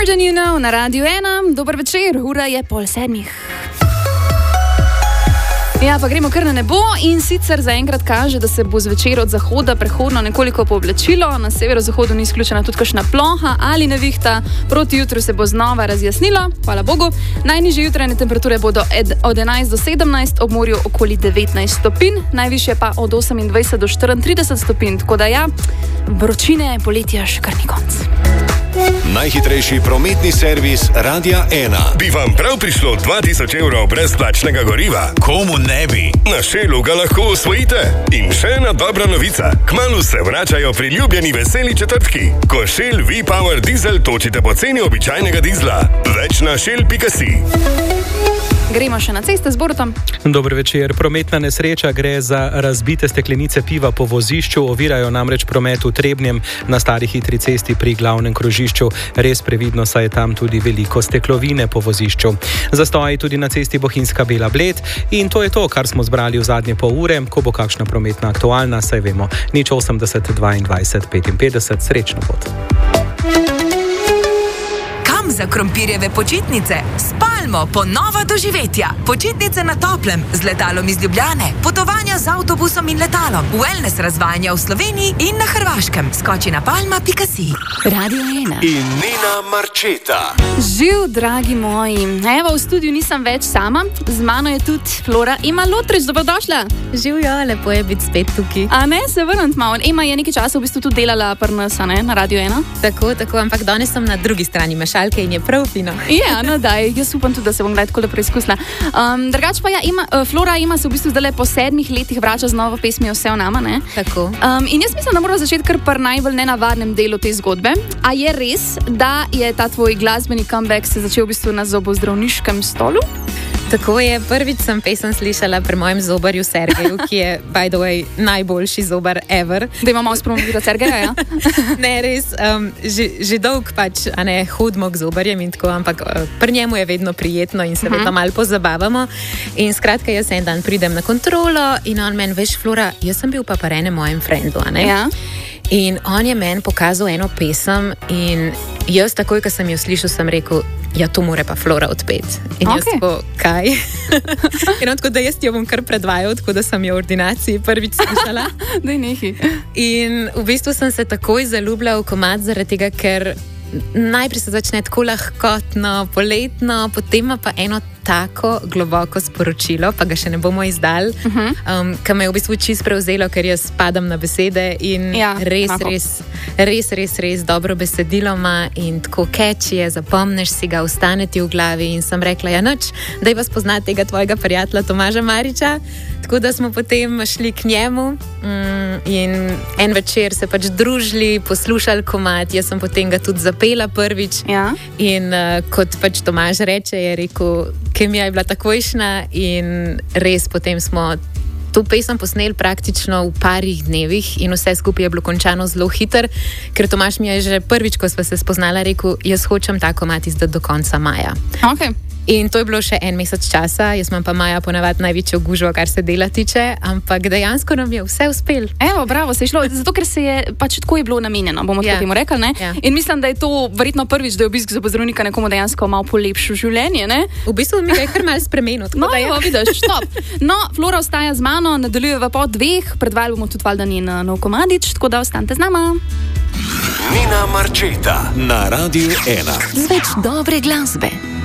Good and You Know na Radiu 1. Dober večer, ura je 6:30. Ja, pa gremo kar na nebo in sicer zaenkrat kaže, da se bo zvečer od zahoda prehodno nekoliko pooblačilo. Na severozahodu ni izključena tudi kakšna ploha ali nevihta. Proti jutru se bo znova razjasnilo, hvala Bogu. Najnižje jutranje temperature bodo od 11 do 17, ob morju okoli 19 stopinj, najvišje pa od 28 do 34 stopinj. Tako da ja, vročine poletja še kar ni konc. Najhitrejši prometni servis Radia 1. Bi vam prav prišlo 2000 evrov brezplačnega goriva? Komu ne bi? Na Shellu ga lahko osvojite. In še ena dobra novica. Kmalu se vračajo priljubljeni veseli četrtki. Ko Shell V-Power Diesel točite po ceni običajnega dizla. Več na shell.si. Gremo še na ceste z Borutom. Dober večer. Prometna nesreča, gre za razbite steklenice piva po vozišču, ovirajo namreč promet v Trebnjem na stari hitri cesti pri glavnem krožišču. Res previdno, saj je tam tudi veliko steklovine po vozišču. Zastoji tudi na cesti Bohinjska Bela Bled in to je to, kar smo zbrali v zadnje pol ure. Ko bo kakšna prometna aktualna, saj vemo. 080 22 55, srečno pot. Za krompirjeve počitnice s Palmo ponova doživetja. Počitnice na toplem z letalom iz Ljubljane, potovanja z avtobusom in letalom, wellness razvajanja v Sloveniji in na Hrvaškem. Skoči na palma.si. Radio 1. In Nina Marčeta. Živ, dragi moji. Evo, v studiu nisem več sama, z mano je tudi Flora Ema Lotrič. Dobrodošla. Živijo, lepo je biti spet tukaj. A ne, se vrnem malo. Ema je nekaj časa v bistvu tudi delala pri nas, na Radio 1. Tako, ampak danes sem na drugi strani mešalke in je prav fino. Ja, no daj, jaz upam tudi, da se bom kdaj tako preizkusila. Drugač pa ja, Flora Ema se v bistvu zdaj po 7 letih vrača z novo pesmijo Vse o nama, ne? Tako. In jaz mislim, da moramo začeti kar pri najbolj nenavadnem delu te zgodbe. A je res, da je ta tvoj glasbeni comeback se začel v bistvu na zobozdravniškem stolu? Tako je, prvič sem pesem slišala pri mojem zobarju Sergeju, ki je, by the way, najboljši zobar ever. Da imamo spromovirati Sergeja, ja? Ne, res, že dolg pač, a ne, hodimo k zobarjem in tako, ampak pri njemu je vedno prijetno in se vedno malo pozabavamo. In skratka, jaz en dan pridem na kontrolo in on meni, veš, Flora, jaz sem bil pa enem mojem frendu, a ne? Ja. In on je meni pokazal eno pesem in jaz takoj, ko sem jo slišal, sem rekel, ja, to mora pa Flora odpeti. In jaz tako, kaj? In on tako, da jaz jo bom kar predvajal, tako da sem jo v ordinaciji prvič slišala. Daj nehi. In v bistvu sem se takoj zaljubila v komad, zaradi tega, ker najprej se začne tako lahkotno, poletno, potem pa eno tako globoko sporočilo, pa ga še ne bomo izdali, ki me je v bistvu čisto prevzelo, ker jaz spadam na besede in ja, res dobro besedilo ima in tako catchy je, zapomniš si ga, ostane ti v glavi in sem rekla, ja noč, daj vas poznati tega tvojega prijatelja Tomaža Mariča, tako da smo potem šli k njemu in en večer se pač družili, poslušali komad, jaz sem potem ga tudi zapela prvič in kot pač Tomaž reče, je rekel, kemija je bila takojšna in res potem smo to pesem posneli praktično v parih dnevih in vse skupaj je bilo končano zelo hitro, ker Tomaž mi je že prvič, ko sva se spoznala, rekel, jaz hočem ta komad izdati do konca maja. Okay. In to je bilo še en mesec časa, jaz imam pa maja ponavadi največjo gužvo, kar se dela tiče, ampak dejansko nam je vse uspel. Evo, bravo, se je šlo, zato ker se je, pač tako je bilo namenjeno, bomo tako temu rekli, ne? Ja. In mislim, da je to verjetno prvič, da je obisk zobozdravnika nekomu dejansko malo polepšil življenje, ne? V bistvu mi ga je kar malo spremenil. No, vidiš, stop. No, Flora ostaja z mano, nadaljujeva po 2, predvajali bomo tudi valjda njen nov komadič, tako da ostanite z nama. Nina Marčeta na Radio 1. Z več dobre glasbe.